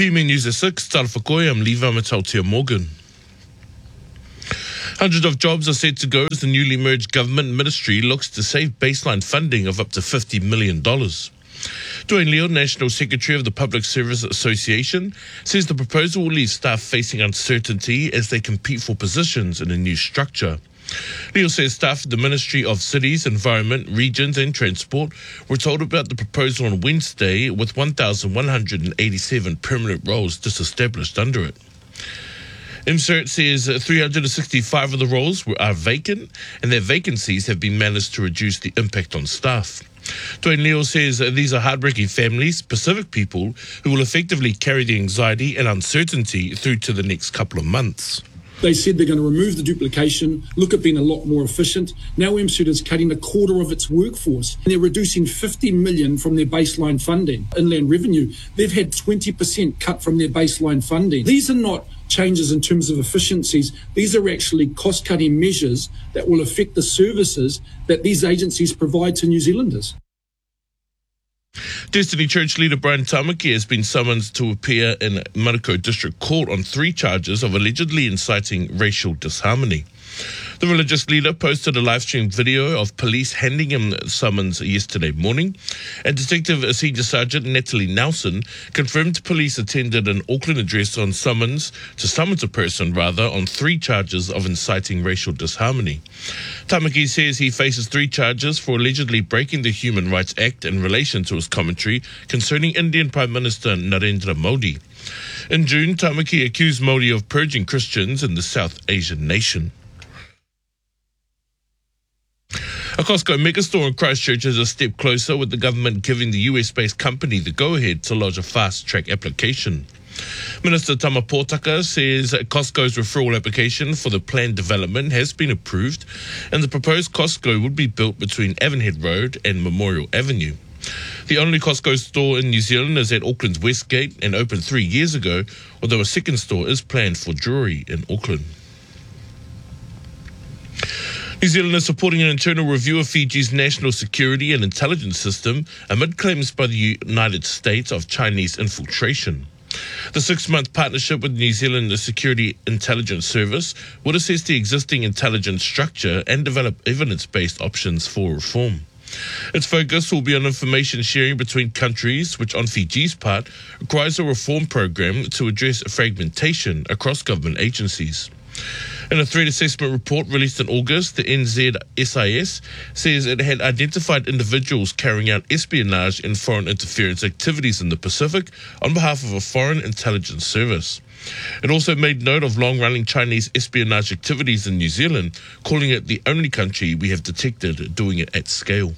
PME News at 6, Tara Whakoe, I'm Levi Matautia Morgan. Hundreds of jobs are set to go as the newly merged government ministry looks to save baseline funding of up to $50 million. Dwayne Leo, National Secretary of the Public Service Association, says the proposal will leave staff facing uncertainty as they compete for positions in a new structure. Leo says staff at the Ministry of Cities, Environment, Regions and Transport were told about the proposal on Wednesday, with 1,187 permanent roles disestablished under it. MCERT says 365 of the roles are vacant, and their vacancies have been managed to reduce the impact on staff. Dwayne Leo says these are hardworking families, Pacific people, who will effectively carry the anxiety and uncertainty through to the next couple of months. They said they're going to remove the duplication, look at being a lot more efficient. Now MCERT is cutting a quarter of its workforce. They're reducing $50 million from their baseline funding. Inland revenue, they've had 20% cut from their baseline funding. These are not changes in terms of efficiencies. These are actually cost-cutting measures that will affect the services that these agencies provide to New Zealanders. Destiny Church leader Brian Tamaki has been summoned to appear in Manukau District Court on 3 charges of allegedly inciting racial disharmony. The religious leader posted a live-stream video of police handing him summons yesterday morning, and Detective Senior Sergeant Natalie Nelson confirmed police attended an Auckland address to summons a person on 3 charges of inciting racial disharmony. Tamaki says he faces 3 charges for allegedly breaking the Human Rights Act in relation to his commentary concerning Indian Prime Minister Narendra Modi. In June, Tamaki accused Modi of purging Christians in the South Asian nation. A Costco megastore in Christchurch is a step closer, with the government giving the US-based company the go-ahead to lodge a fast-track application. Minister Tama Potaka says Costco's referral application for the planned development has been approved, and the proposed Costco would be built between Avonhead Road and Memorial Avenue. The only Costco store in New Zealand is at Auckland's Westgate and opened 3 years ago, although a second store is planned for Drury in Auckland. New Zealand is supporting an internal review of Fiji's national security and intelligence system amid claims by the United States of Chinese infiltration. The 6-month partnership with New Zealand Security Intelligence Service would assess the existing intelligence structure and develop evidence-based options for reform. Its focus will be on information sharing between countries, which on Fiji's part requires a reform program to address fragmentation across government agencies. In a threat assessment report released in August, the NZSIS says it had identified individuals carrying out espionage and foreign interference activities in the Pacific on behalf of a foreign intelligence service. It also made note of long-running Chinese espionage activities in New Zealand, calling it the only country we have detected doing it at scale.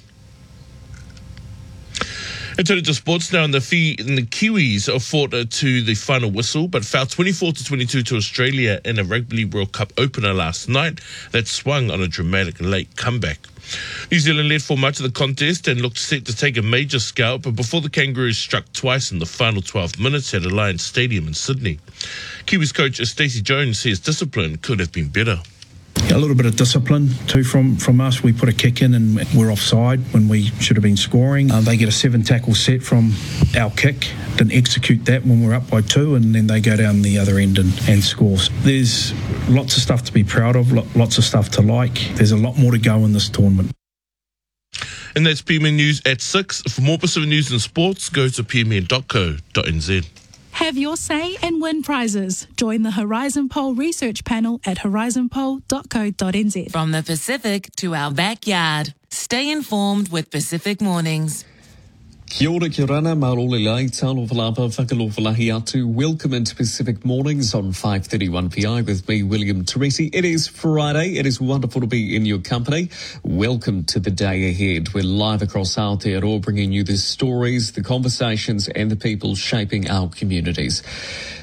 And turning to sports now, the Kiwis fought to the final whistle, but fell 24-22 to Australia in a Rugby League World Cup opener last night that swung on a dramatic late comeback. New Zealand led for much of the contest and looked set to take a major scalp before the Kangaroos struck twice in the final 12 minutes at Alliance Stadium in Sydney. Kiwis coach Stacey Jones says discipline could have been better. A little bit of discipline too from us. We put a kick in and we're offside when we should have been scoring. They get a 7-tackle set from our kick, didn't execute that when we're up by 2, and then they go down the other end and score. There's lots of stuff to be proud of, lots of stuff to like. There's a lot more to go in this tournament. And that's PMN News at 6. For more Pacific news and sports, go to pmn.co.nz. Have your say and win prizes. Join the Horizon Poll research panel at horizonpoll.co.nz. From the Pacific to our backyard. Stay informed with Pacific Mornings. Kia ora, kia rana, marole lai, tālo whalapa, whakalowhalahi atu. Welcome into Pacific Mornings on 5:31 PI with me, William Teresi. It is Friday. It is wonderful to be in your company. Welcome to the day ahead. We're live across Aotearoa, bringing you the stories, the conversations and the people shaping our communities.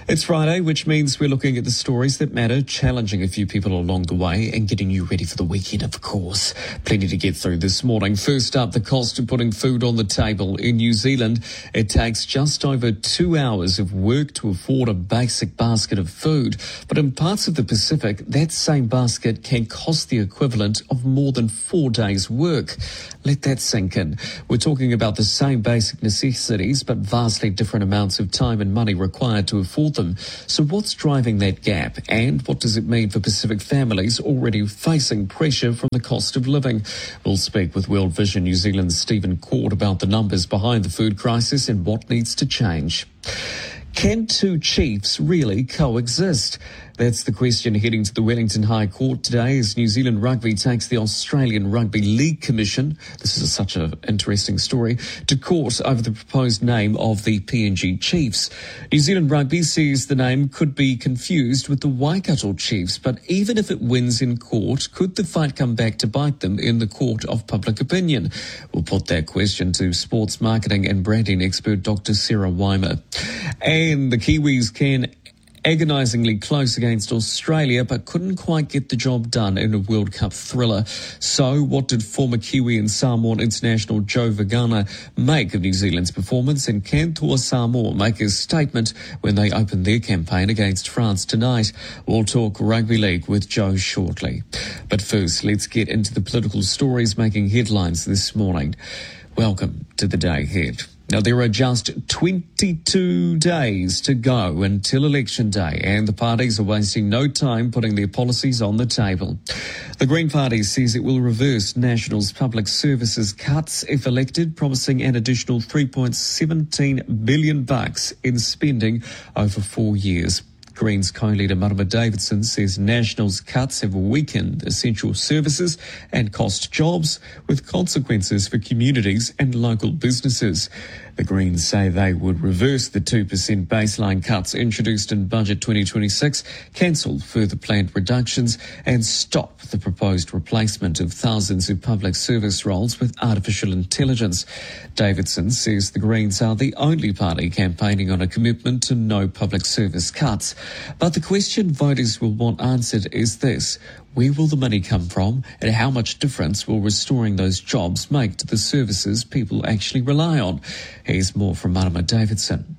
It's Friday, which means we're looking at the stories that matter, challenging a few people along the way and getting you ready for the weekend, of course. Plenty to get through this morning. First up, the cost of putting food on the table. In New Zealand, it takes just over 2 hours of work to afford a basic basket of food. But in parts of the Pacific, that same basket can cost the equivalent of more than 4 days' work. Let that sink in. We're talking about the same basic necessities, but vastly different amounts of time and money required to afford them. So what's driving that gap, and what does it mean for Pacific families already facing pressure from the cost of living? We'll speak with World Vision New Zealand's Stephen Court about the numbers behind the food crisis and what needs to change. Can two chiefs really coexist? That's the question heading to the Wellington High Court today as New Zealand Rugby takes the Australian Rugby League Commission, this is such an interesting story, to court over the proposed name of the PNG Chiefs. New Zealand Rugby says the name could be confused with the Waikato Chiefs, but even if it wins in court, could the fight come back to bite them in the court of public opinion? We'll put that question to sports marketing and branding expert Dr. Sarah Weimer. And the Kiwis can agonisingly close against Australia, but couldn't quite get the job done in a World Cup thriller. So what did former Kiwi and Samoan international Joe Vagana make of New Zealand's performance, and can Toa Samoa make a statement when they open their campaign against France tonight? We'll talk rugby league with Joe shortly. But first, let's get into the political stories making headlines this morning. Welcome to the day ahead. Now, there are just 22 days to go until Election Day, and the parties are wasting no time putting their policies on the table. The Green Party says it will reverse National's public services cuts if elected, promising an additional $3.17 billion in spending over 4 years. Greens co-leader Marama Davidson says National's cuts have weakened essential services and cost jobs, with consequences for communities and local businesses. The Greens say they would reverse the 2% baseline cuts introduced in Budget 2026, cancel further planned reductions, and stop the proposed replacement of thousands of public service roles with artificial intelligence. Davidson says the Greens are the only party campaigning on a commitment to no public service cuts. But the question voters will want answered is this: where will the money come from, and how much difference will restoring those jobs make to the services people actually rely on? Here's more from Marama Davidson.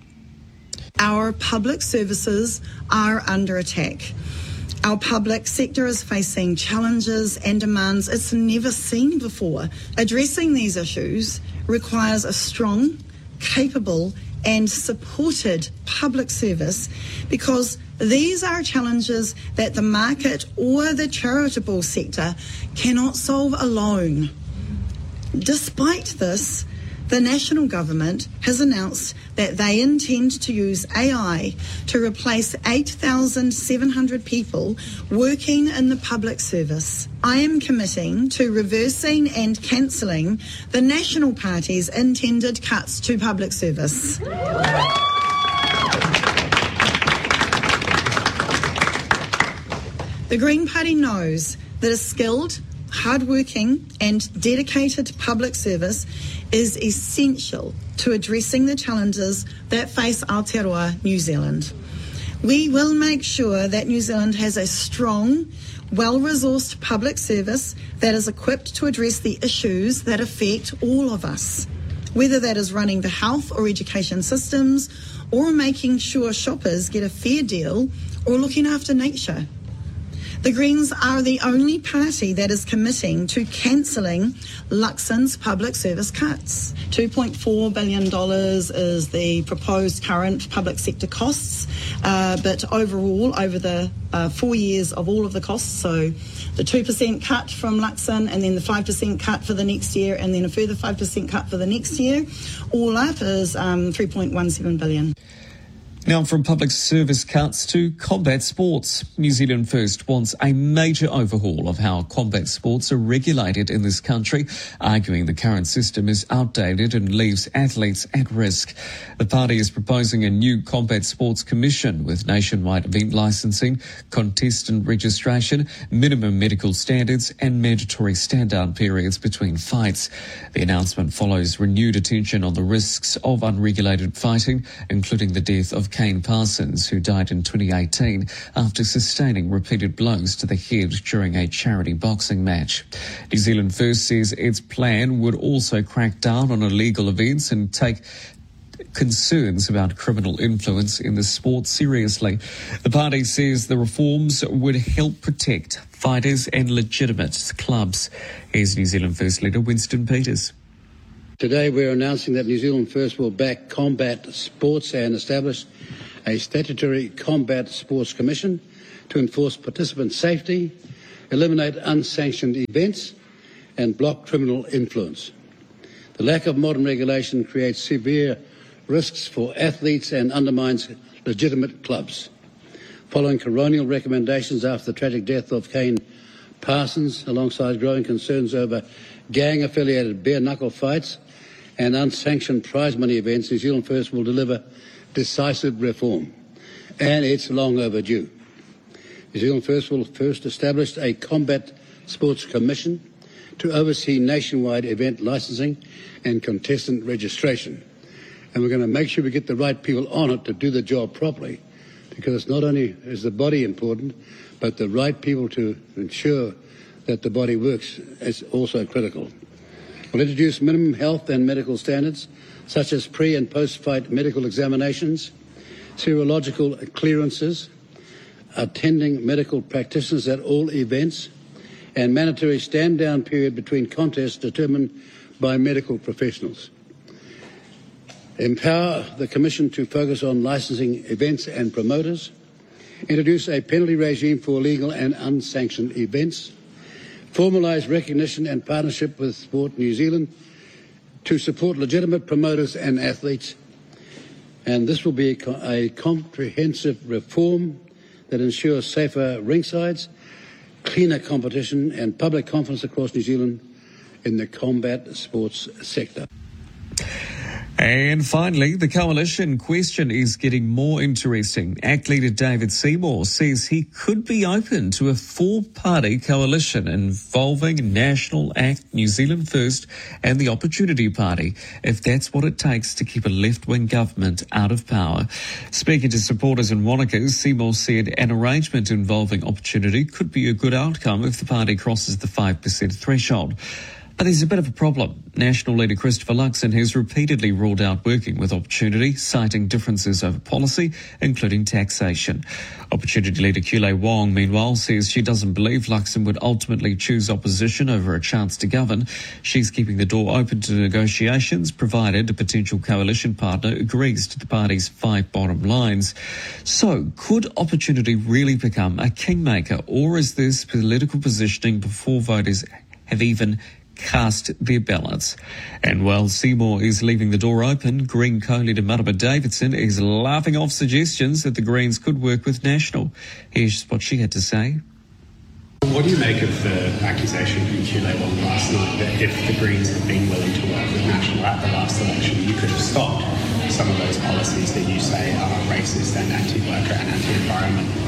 Our public services are under attack. Our public sector is facing challenges and demands it's never seen before. Addressing these issues requires a strong, capable and supported public service, because these are challenges that the market or the charitable sector cannot solve alone. Despite this, the national government has announced that they intend to use AI to replace 8,700 people working in the public service. I am committing to reversing and cancelling the National Party's intended cuts to public service. The Green Party knows that a skilled, hard-working and dedicated public service is essential to addressing the challenges that face Aotearoa New Zealand. We will make sure that New Zealand has a strong, well-resourced public service that is equipped to address the issues that affect all of us, whether that is running the health or education systems, or making sure shoppers get a fair deal, or looking after nature. The Greens are the only party that is committing to cancelling Luxon's public service cuts. $2.4 billion is the proposed current public sector costs, but overall, over the 4 years of all of the costs, so the 2% cut from Luxon, and then the 5% cut for the next year, and then a further 5% cut for the next year, all up is $3.17 billion. Now, from public service cuts to combat sports, New Zealand First wants a major overhaul of how combat sports are regulated in this country, arguing the current system is outdated and leaves athletes at risk. The party is proposing a new combat sports commission with nationwide event licensing, contestant registration, minimum medical standards and mandatory stand-down periods between fights. The announcement follows renewed attention on the risks of unregulated fighting, including the death of of Kane Parsons, who died in 2018 after sustaining repeated blows to the head during a charity boxing match. New Zealand First says its plan would also crack down on illegal events and take concerns about criminal influence in the sport seriously. The party says the reforms would help protect fighters and legitimate clubs. Here's New Zealand First leader Winston Peters. Today we're announcing that New Zealand First will back combat sports and establish a statutory combat sports commission to enforce participant safety, eliminate unsanctioned events and block criminal influence. The lack of modern regulation creates severe risks for athletes and undermines legitimate clubs. Following coronial recommendations after the tragic death of Kane Parsons, alongside growing concerns over gang-affiliated bare-knuckle fights and unsanctioned prize money events, New Zealand First will deliver decisive reform, and it's long overdue. New Zealand First will first establish a combat sports commission to oversee nationwide event licensing and contestant registration. And we're going to make sure we get the right people on it to do the job properly, because not only is the body important, but the right people to ensure that the body works is also critical. We'll introduce minimum health and medical standards, such as pre- and post-fight medical examinations, serological clearances, attending medical practitioners at all events, and mandatory stand-down period between contests determined by medical professionals. Empower the Commission to focus on licensing events and promoters, introduce a penalty regime for illegal and unsanctioned events, formalise recognition and partnership with Sport New Zealand to support legitimate promoters and athletes. And this will be a comprehensive reform that ensures safer ringsides, cleaner competition and public confidence across New Zealand in the combat sports sector. And finally, the coalition question is getting more interesting. ACT leader David Seymour says he could be open to a four-party coalition involving National, ACT, New Zealand First and the Opportunity Party, if that's what it takes to keep a left-wing government out of power. Speaking to supporters in Wanaka, Seymour said an arrangement involving Opportunity could be a good outcome if the party crosses the 5% threshold. But there's a bit of a problem. National leader Christopher Luxon has repeatedly ruled out working with Opportunity, citing differences over policy, including taxation. Opportunity leader Kule Wong, meanwhile, says she doesn't believe Luxon would ultimately choose opposition over a chance to govern. She's keeping the door open to negotiations, provided a potential coalition partner agrees to the party's 5 bottom lines. So, could Opportunity really become a kingmaker, or is this political positioning before voters have even cast their ballots? And while Seymour is leaving the door open, Green co-leader Marama Davidson is laughing off suggestions that the Greens could work with National. Here's what she had to say. What do you make of the accusation from Kule Wong last night that if the Greens had been willing to work with National at the last election, you could have stopped some of those policies that you say are racist and anti-worker and anti-environment?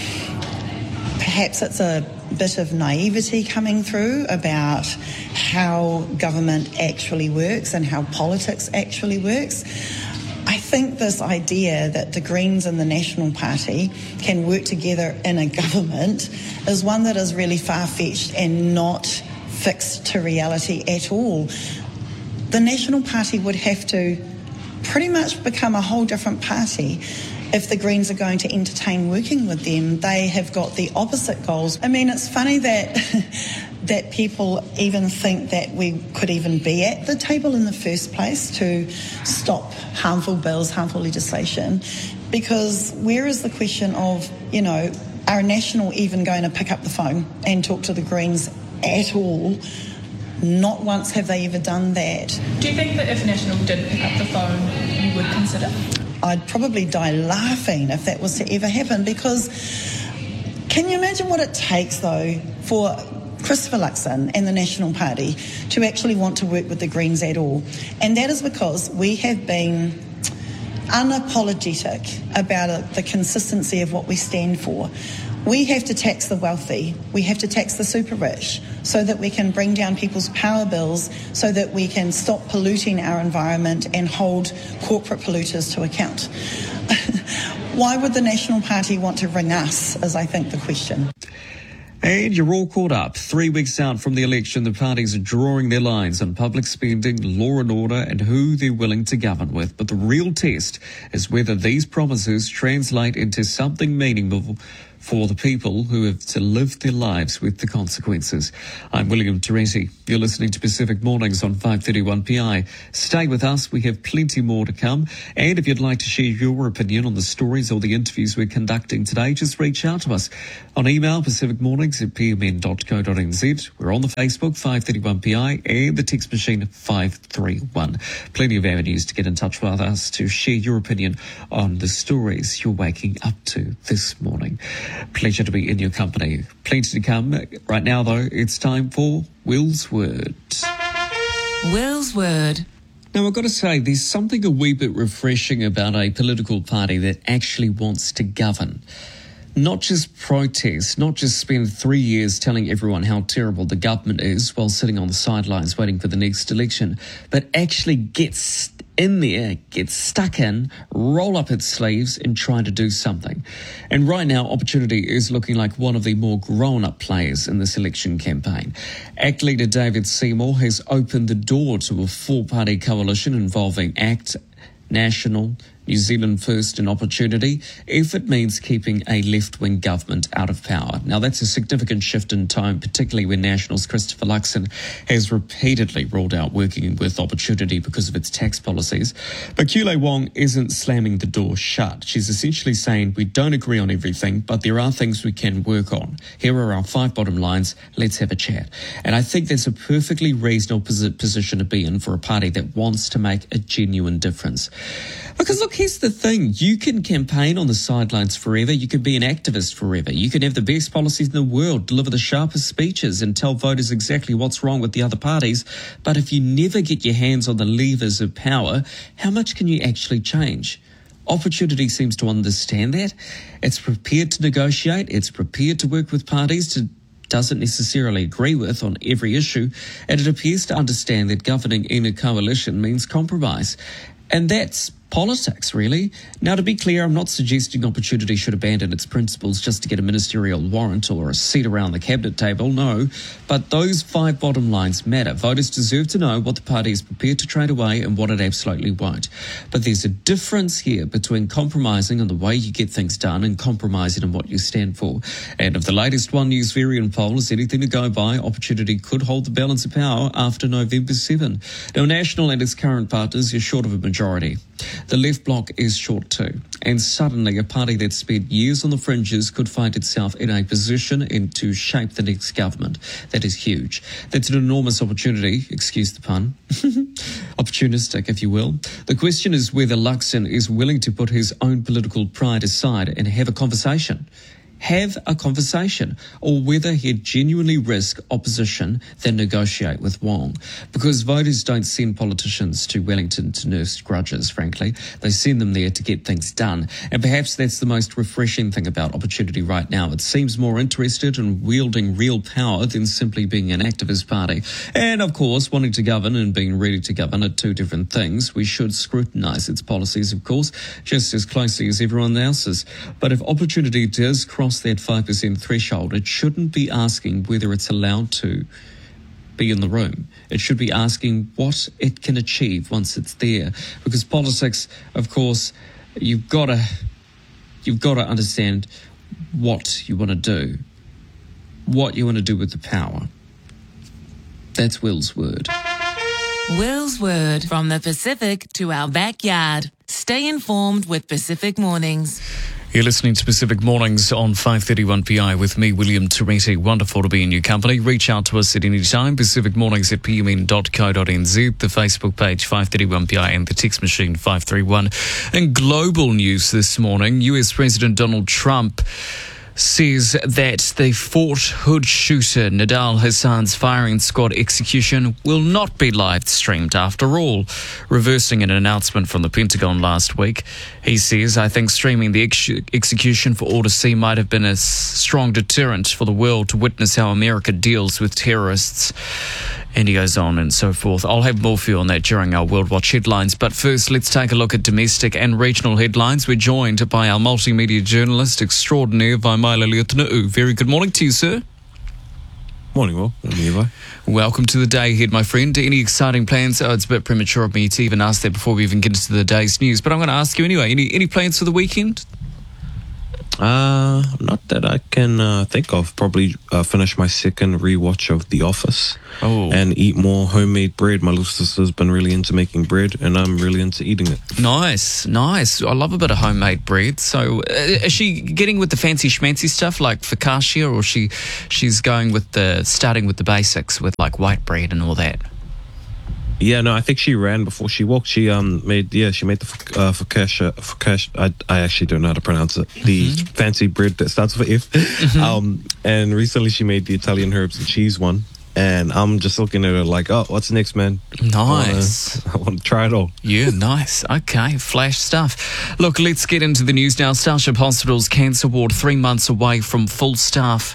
Perhaps it's a bit of naivety coming through about how government actually works and how politics actually works. I think this idea that the Greens and the National Party can work together in a government is one that is really far-fetched and not fixed to reality at all. The National Party would have to pretty much become a whole different party if the Greens are going to entertain working with them. They have got the opposite goals. I mean, it's funny that that people even think that we could even be at the table in the first place to stop harmful bills, harmful legislation, because where is the question of, you know, are National even going to pick up the phone and talk to the Greens at all? Not once have they ever done that. Do you think that if National did pick up the phone, you would consider? I'd probably die laughing if that was to ever happen, because can you imagine what it takes, though, for Christopher Luxon and the National Party to actually want to work with the Greens at all? And that is because we have been unapologetic about the consistency of what we stand for. We have to tax the wealthy, we have to tax the super rich, so that we can bring down people's power bills, so that we can stop polluting our environment and hold corporate polluters to account. Why would the National Party want to ring us, is I think the question. And you're all caught up. 3 weeks out from the election, the parties are drawing their lines on public spending, law and order, and who they're willing to govern with. But the real test is whether these promises translate into something meaningful for the people who have to live their lives with the consequences. I'm William Teresi. You're listening to Pacific Mornings on 531 PI. Stay with us. We have plenty more to come. And if you'd like to share your opinion on the stories or the interviews we're conducting today, just reach out to us on email, pacificmornings@pmn.co.nz. We're on the Facebook, 531 PI, and the text machine, 531. Plenty of avenues to get in touch with us to share your opinion on the stories you're waking up to this morning. Pleasure to be in your company. Plenty to come. Right now, though, it's time for Will's Word. Will's Word. Now, I've got to say, there's something a wee bit refreshing about a political party that actually wants to govern. Not just protest, not just spend 3 years telling everyone how terrible the government is while sitting on the sidelines waiting for the next election, but actually gets in there, get stuck in, roll up its sleeves and try to do something. And right now, Opportunity is looking like one of the more grown-up players in this election campaign. ACT leader David Seymour has opened the door to a four-party coalition involving ACT, National, New Zealand First and Opportunity, if it means keeping a left-wing government out of power. Now, that's a significant shift in time, particularly when National's Christopher Luxon has repeatedly ruled out working with Opportunity because of its tax policies. But Kule Wong isn't slamming the door shut. She's essentially saying we don't agree on everything, but there are things we can work on. Here are our 5 bottom lines. Let's have a chat. And I think that's a perfectly reasonable position to be in for a party that wants to make a genuine difference. Because look, here's the thing. You can campaign on the sidelines forever. You can be an activist forever. You can have the best policies in the world, deliver the sharpest speeches and tell voters exactly what's wrong with the other parties. But if you never get your hands on the levers of power, how much can you actually change? Opportunity seems to understand that. It's prepared to negotiate. It's prepared to work with parties it doesn't necessarily agree with on every issue. And it appears to understand that governing in a coalition means compromise. And that's politics, really. Now, to be clear, I'm not suggesting Opportunity should abandon its principles just to get a ministerial warrant or a seat around the cabinet table, no. But those 5 bottom lines matter. Voters deserve to know what the party is prepared to trade away and what it absolutely won't. But there's a difference here between compromising on the way you get things done and compromising on what you stand for. And if the latest One News variant poll is anything to go by, Opportunity could hold the balance of power after November 7. Now, National and its current partners are short of a majority. The left bloc is short too, and suddenly a party that spent years on the fringes could find itself in a position to shape the next government. That is huge. That's an enormous opportunity, excuse the pun, opportunistic if you will. The question is whether Luxon is willing to put his own political pride aside and have a conversation, or whether he'd genuinely risk opposition than negotiate with Wong. Because voters don't send politicians to Wellington to nurse grudges, frankly. They send them there to get things done. And perhaps that's the most refreshing thing about Opportunity right now. It seems more interested in wielding real power than simply being an activist party. And, of course, wanting to govern and being ready to govern are two different things. We should scrutinise its policies, of course, just as closely as everyone else's. But if Opportunity does cross that 5% threshold, it shouldn't be asking whether it's allowed to be in the room. It should be asking what it can achieve once it's there. Because politics, of course, you've got to understand what you want to do, what you want to do with the power. That's Will's Word. Will's Word. From the Pacific to our backyard. Stay informed with Pacific Mornings. You're listening to Pacific Mornings on 531 PI with me, William Teresi. Wonderful to be in your company. Reach out to us at any time. pacificmornings@pmn.co.nz, the Facebook page 531 PI and the text machine 531. And global news this morning, US President Donald Trump says that the Fort Hood shooter Nidal Hassan's firing squad execution will not be live-streamed after all, reversing an announcement from the Pentagon last week. He says, I think streaming the execution for all to see might have been a strong deterrent for the world to witness how America deals with terrorists. And he goes on and so forth. I'll have more for you on that during our World Watch headlines. But first, let's take a look at domestic and regional headlines. We're joined by our multimedia journalist extraordinaire, Vaimaila Leotana'u. Very good morning to you, sir. Morning, Will. Morning, Levi. Welcome to the day ahead, my friend. Any exciting plans? Oh, it's a bit premature of me to even ask that before we even get into the day's news, but I'm going to ask you anyway. Any plans for the weekend? Not that I can think of. Probably finish my second rewatch of The Office and eat more homemade bread. My little sister's been really into making bread, and I'm really into eating it. Nice. I love a bit of homemade bread. So is she getting with the fancy schmancy stuff like focaccia, or she's going with starting with the basics with like white bread and all that? Yeah, no, I think she ran before she walked. She made the focaccia. I actually don't know how to pronounce it. The fancy bread that starts with F. And recently she made the Italian herbs and cheese one. And I'm just looking at her like, oh, what's next, man? Nice. I want to try it all. Yeah, nice. Okay, flash stuff. Look, let's get into the news now. Starship Hospital's cancer ward 3 months away from full staff.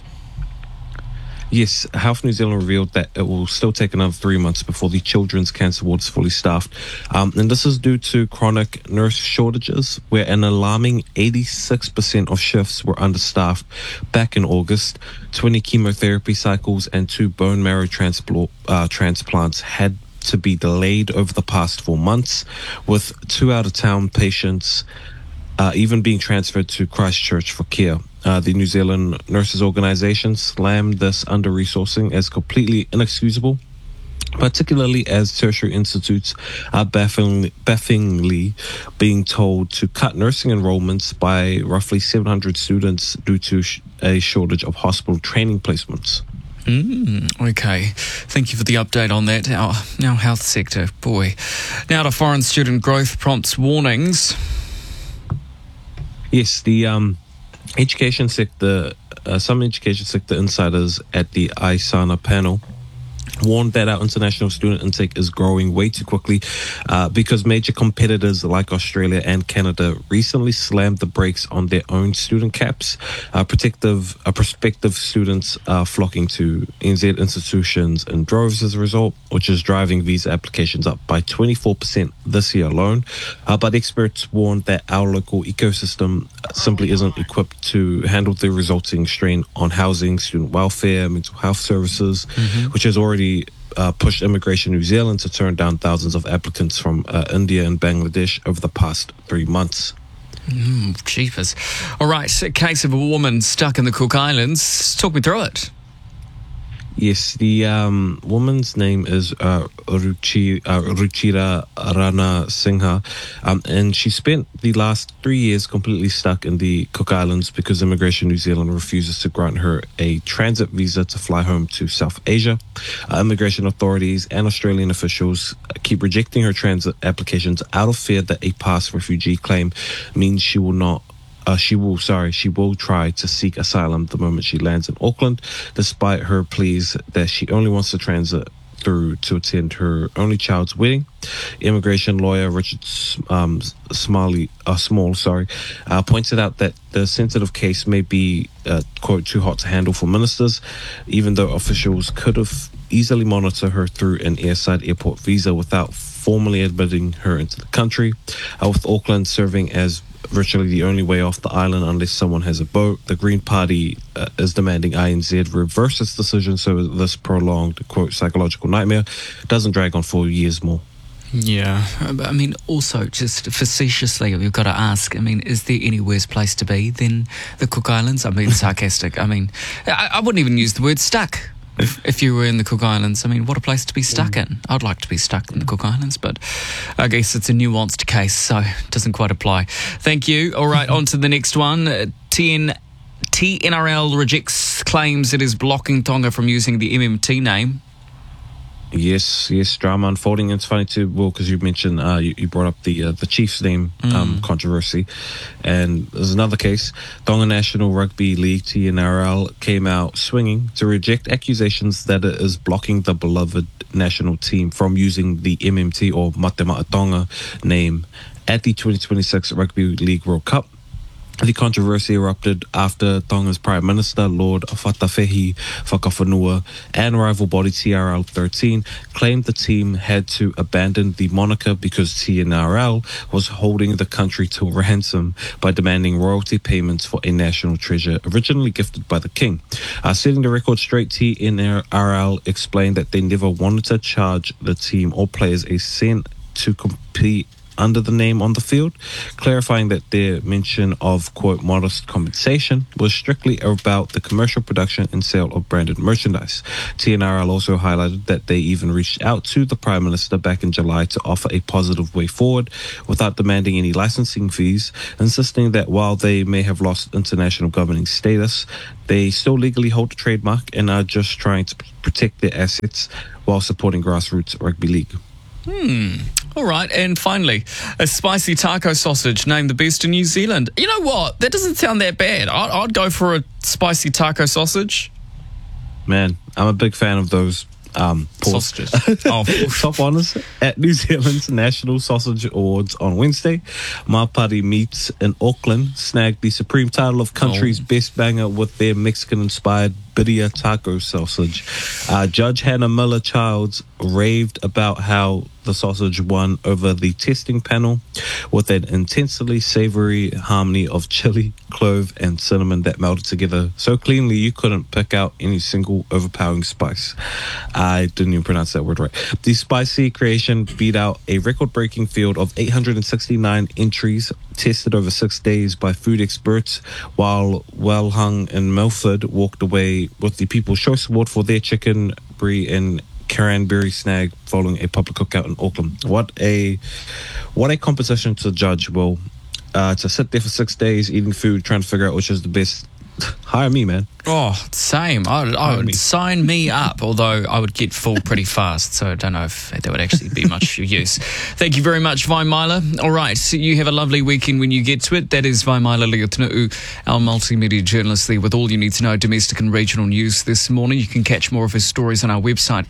Yes, Health New Zealand revealed that it will still take another 3 months before the children's cancer ward is fully staffed. And this is due to chronic nurse shortages, where an alarming 86% of shifts were understaffed back in August. 20 chemotherapy cycles and 2 bone marrow transplants had to be delayed over the past 4 months, with 2 out-of-town patients even being transferred to Christchurch for care. The New Zealand Nurses Organisation slammed this under-resourcing as completely inexcusable, particularly as tertiary institutes are bafflingly being told to cut nursing enrollments by roughly 700 students due to a shortage of hospital training placements. Okay. Thank you for the update on that. Our health sector, boy. Now to foreign student growth prompts warnings. Yes, the education sector, some education sector insiders at the ISANA panel warned that our international student intake is growing way too quickly because major competitors like Australia and Canada recently slammed the brakes on their own student caps. Prospective students are flocking to NZ institutions in droves as a result, which is driving visa applications up by 24% this year alone. But experts warned that our local ecosystem simply isn't equipped to handle the resulting strain on housing, student welfare, mental health services, which has already pushed Immigration New Zealand to turn down thousands of applicants from India and Bangladesh over the past 3 months. Jeepers. All right, a case of a woman stuck in the Cook Islands. Talk me through it. Yes, the woman's name is Ruchira Rana Singha, and she spent the last 3 years completely stuck in the Cook Islands because Immigration New Zealand refuses to grant her a transit visa to fly home to South Asia. Immigration authorities and Australian officials keep rejecting her transit applications out of fear that a past refugee claim means she will try to seek asylum the moment she lands in Auckland, despite her pleas that she only wants to transit through to attend her only child's wedding. Immigration lawyer Richard Small pointed out that the sensitive case may be, quote, too hot to handle for ministers, even though officials could have easily monitored her through an airside airport visa without formally admitting her into the country. With Auckland serving as virtually the only way off the island unless someone has a boat, the Green Party is demanding INZ reverse its decision so this prolonged, quote, psychological nightmare doesn't drag on for years more. Yeah, I mean, also, just facetiously, we've got to ask, I mean, is there any worse place to be than the Cook Islands? I mean, sarcastic. I mean, I wouldn't even use the word stuck. If you were in the Cook Islands, I mean, what a place to be stuck in. I'd like to be stuck in the Cook Islands, but I guess it's a nuanced case, so it doesn't quite apply. Thank you. All right, on to the next one. TNRL rejects claims it is blocking Tonga from using the MMT name. Yes, drama unfolding. It's funny too, Will, because you mentioned you brought up the Chiefs name controversy, and there's another case. Tonga National Rugby League (TNRL) came out swinging to reject accusations that it is blocking the beloved national team from using the MMT or Mate Ma'a Tonga name at the 2026 Rugby League World Cup. The controversy erupted after Tonga's Prime Minister, Lord Fatawhehi Whakawhanua, and rival body TRL 13 claimed the team had to abandon the moniker because TNRL was holding the country to ransom by demanding royalty payments for a national treasure originally gifted by the king. Setting the record straight, TNRL explained that they never wanted to charge the team or players a cent to compete under the name on the field, clarifying that their mention of, quote, modest compensation was strictly about the commercial production and sale of branded merchandise. TNRL also highlighted that they even reached out to the Prime Minister back in July to offer a positive way forward without demanding any licensing fees, insisting that while they may have lost international governing status, they still legally hold the trademark and are just trying to protect their assets while supporting grassroots rugby league. All right, and finally, a spicy taco sausage named the best in New Zealand. You know what? That doesn't sound that bad. I'd go for a spicy taco sausage. Man, I'm a big fan of those sausages. Top honours at New Zealand's National Sausage Awards on Wednesday. Mapari Meats in Auckland snagged the supreme title of country's best banger with their Mexican-inspired birria taco sausage. Judge Hannah Miller-Childs raved about how the sausage won over the testing panel with an intensely savory harmony of chili, clove, and cinnamon that melded together so cleanly you couldn't pick out any single overpowering spice. I didn't even pronounce that word right. The spicy creation beat out a record-breaking field of 869 entries tested over 6 days by food experts, while Wellhung and Milford walked away with the People's Choice Award for their chicken, brie, and cranberry snag following a public cookout in Auckland. What a competition to judge, Will. To sit there for 6 days eating food, trying to figure out which is the best. Hire me, man. Oh, same. I would sign me up, although I would get full pretty fast, so I don't know if that would actually be much use. Thank you very much, Vi Myler. All right, so you have a lovely weekend when you get to it. That is Vi Myler Leotunu'u, our multimedia journalist there with all you need to know domestic and regional news this morning. You can catch more of his stories on our website,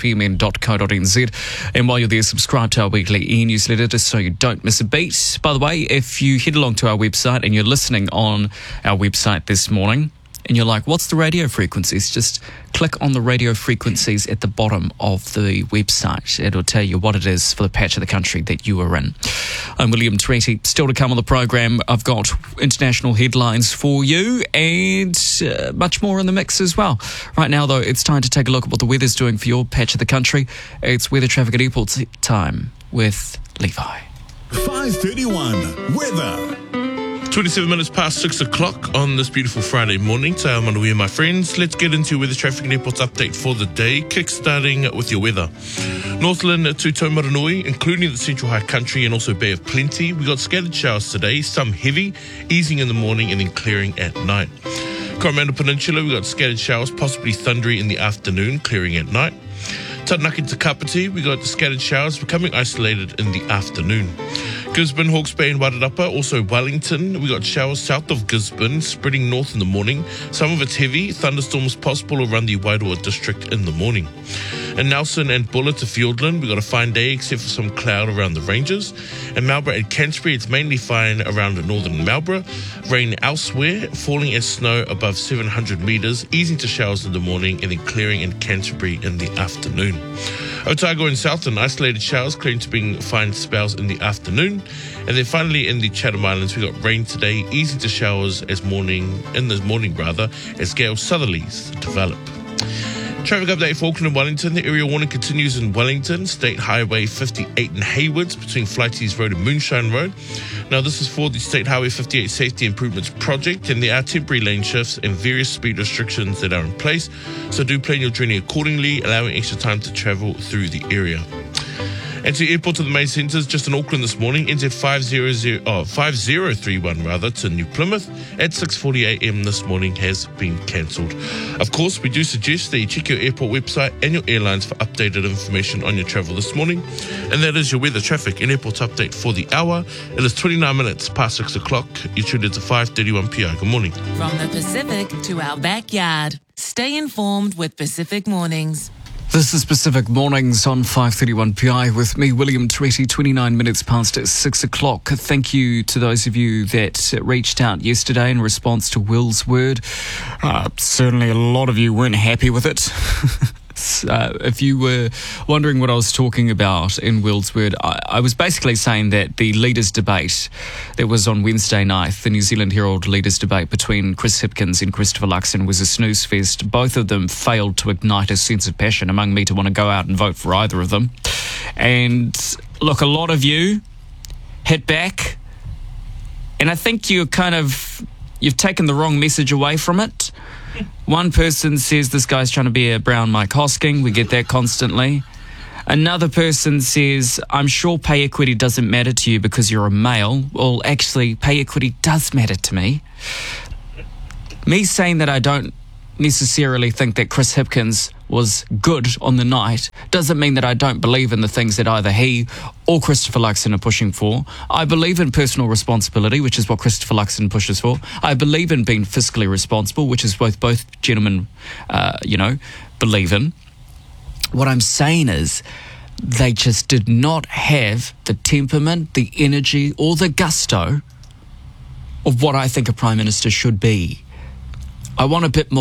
pmn.co.nz. And while you're there, subscribe to our weekly e-newsletter just so you don't miss a beat. By the way, if you head along to our website and you're listening on our website this morning, and you're like, what's the radio frequencies? Just click on the radio frequencies at the bottom of the website. It'll tell you what it is for the patch of the country that you are in. I'm William Treaty. Still to come on the program, I've got international headlines for you and much more in the mix as well. Right now, though, it's time to take a look at what the weather's doing for your patch of the country. It's weather traffic at airport time with Levi. 5:31 weather. 27 minutes past 6 o'clock on this beautiful Friday morning. So I'm underway, my friends. Let's get into weather traffic and airports update for the day. Kick-starting with your weather. Northland to Taumaranui, including the Central High Country and also Bay of Plenty. We got scattered showers today, some heavy, easing in the morning and then clearing at night. Coromandel Peninsula, we got scattered showers, possibly thundery in the afternoon, clearing at night. Taranaki to Kapiti, we got scattered showers becoming isolated in the afternoon. Gisborne, Hawke's Bay and Wairarapa, also Wellington. We got showers south of Gisborne, spreading north in the morning. Some of it's heavy, thunderstorms possible around the Wairoa district in the morning. In Nelson and Buller to Fiordland, we got a fine day except for some cloud around the ranges. In Marlborough and Canterbury, it's mainly fine around northern Marlborough. Rain elsewhere, falling as snow above 700 metres, easing to showers in the morning and then clearing in Canterbury in the afternoon. Otago and Southland, isolated showers, clearing to being fine spells in the afternoon. And then finally in the Chatham Islands, we got rain today, easing to showers as gale southerlies develop. Traffic update for Auckland and Wellington. The area warning continues in Wellington, State Highway 58 in Haywards between Flighties Road and Moonshine Road. Now, this is for the State Highway 58 Safety Improvements Project, and there are temporary lane shifts and various speed restrictions that are in place. So do plan your journey accordingly, allowing extra time to travel through the area. And to airport to the main centres, just in Auckland this morning, NZ 5031 to New Plymouth at 6:40 a.m. this morning has been cancelled. Of course, we do suggest that you check your airport website and your airlines for updated information on your travel this morning. And that is your weather, traffic and airport update for the hour. It is 29 minutes past 6 o'clock. You're tuned into 5:31 PI. Good morning. From the Pacific to our backyard, stay informed with Pacific Mornings. This is Pacific Mornings on 531 PI with me, William Teresi, 29 minutes past 6 o'clock. Thank you to those of you that reached out yesterday in response to Will's word. Certainly a lot of you weren't happy with it. If you were wondering what I was talking about in Will's word, I was basically saying that the leaders' debate that was on Wednesday night, the New Zealand Herald leaders' debate between Chris Hipkins and Christopher Luxon, was a snooze fest. Both of them failed to ignite a sense of passion among me to want to go out and vote for either of them. And look, a lot of you hit back, and I think you've taken the wrong message away from it. One person says this guy's trying to be a brown Mike Hosking. We get that constantly. Another person says, I'm sure pay equity doesn't matter to you because you're a male. Well, actually, pay equity does matter to me. Me saying that I don't necessarily think that Chris Hipkins was good on the night doesn't mean that I don't believe in the things that either he or Christopher Luxon are pushing for. I believe in personal responsibility, which is what Christopher Luxon pushes for. I believe in being fiscally responsible, which is what both gentlemen, believe in. What I'm saying is they just did not have the temperament, the energy, or the gusto of what I think a Prime Minister should be. I want a bit more